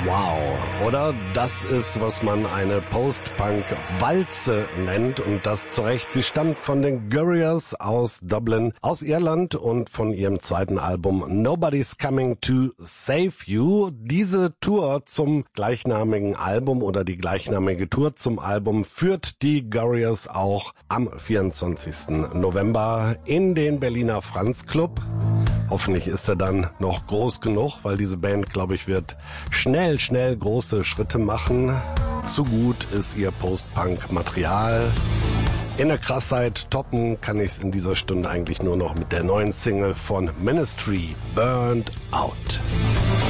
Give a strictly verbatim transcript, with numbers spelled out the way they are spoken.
Wow, oder? Das ist, was man eine Post-Punk-Walze nennt und das zu Recht. Sie stammt von den Gurriers aus Dublin, aus Irland und von ihrem zweiten Album Nobody's Coming to Save You. Diese Tour zum gleichnamigen Album oder die gleichnamige Tour zum Album führt die Gurriers auch am vierundzwanzigsten November in den Berliner Franz Club. Hoffentlich ist er dann noch groß genug, weil diese Band, glaube ich, wird schnell, schnell große Schritte machen. Zu gut ist ihr Post-Punk-Material. In der Krassheit toppen kann ich es in dieser Stunde eigentlich nur noch mit der neuen Single von Ministry, Burned Out.